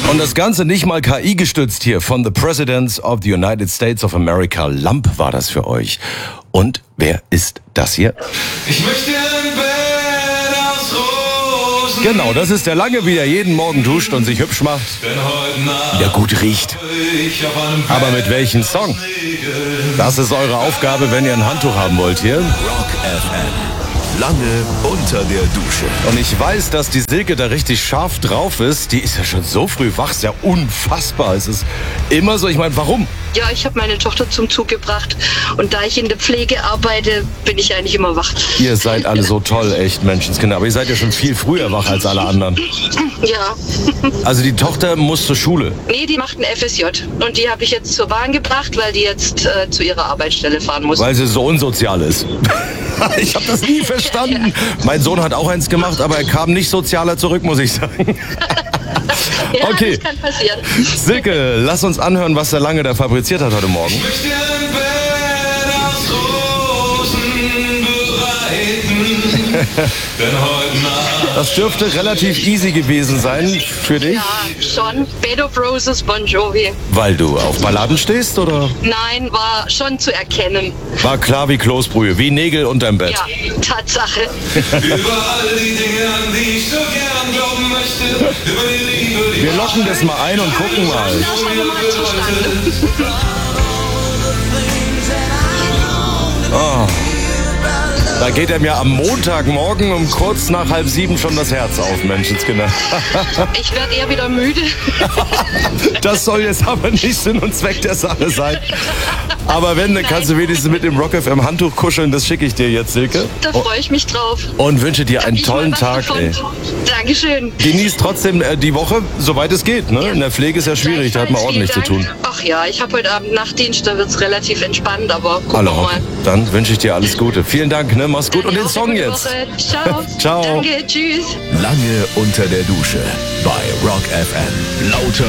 Und das Ganze nicht mal KI gestützt hier von The Presidents of the United States of America. Lamp war das für euch. Und wer ist das hier? Ich möchte ein Bett aus Rosen. Genau, das ist der Lange, wie er jeden Morgen duscht und sich hübsch macht. Denn heute Nacht Der gut riecht. ich auf einem Bett Aber mit welchem Song? Das ist eure Aufgabe, wenn ihr ein Handtuch haben wollt hier. Rock FM. Lange unter der Dusche. Und ich weiß, dass die Silke da richtig scharf drauf ist. Die ist ja schon so früh wach, ist ja unfassbar. Es ist immer so, ich meine, warum? Ja, ich habe meine Tochter zum Zug gebracht und da ich in der Pflege arbeite, bin ich eigentlich immer wach. Ihr seid alle so toll, echt Menschenskinder. Aber ihr seid ja schon viel früher wach als alle anderen. Ja. Also die Tochter muss zur Schule. Nee, die macht ein FSJ und die habe ich jetzt zur Bahn gebracht, weil die jetzt zu ihrer Arbeitsstelle fahren muss. Weil sie so unsozial ist. Ich habe das nie verstanden. Mein Sohn hat auch eins gemacht, aber er kam nicht sozialer zurück, muss ich sagen. Ja, Okay. das kann passieren. Silke, lass uns anhören, was der Lange da fabriziert hat heute Morgen. Ich möchte ein Bett aus Rosen bereiten. Denn heute Nacht Das dürfte relativ easy gewesen sein für dich. Ja, schon. Bed of Roses, Bon Jovi. Weil du auf Balladen stehst, oder? Nein, war schon zu erkennen. War klar wie Kloßbrühe, wie Nägel unterm Bett. Ja, Tatsache. über all die Dinge, an die ich so gern glauben möchte. Über die Liebe, die Wir locken das mal ein und gucken mal. Das war Normalzustand. Da geht einem ja am Montagmorgen um kurz nach 6:30 schon das Herz auf, Menschenskinder. Ich werde eher wieder müde. Das soll jetzt aber nicht Sinn und Zweck der Sache sein. Aber wenn, dann kannst du wenigstens mit dem Rock FM Handtuch kuscheln. Das schicke ich dir jetzt, Silke. Da freue ich mich drauf. Und wünsche dir einen Ich mal tollen was Tag. davon. Ey. Dankeschön. Genieß trotzdem die Woche, soweit es geht. Ne? In der Pflege ist ja schwierig, da hat man ordentlich zu tun. Ach ja, ich habe heute Abend Nachtdienst, da wird es relativ entspannt, aber gucken Alle wir hoffen. mal. Dann wünsche ich dir alles Gute. Vielen Dank, ne? Mach's gut. Und den Auch Song eine jetzt. Woche. Ciao. Ciao. Danke, tschüss. Lange unter der Dusche bei Rock FM. Lauter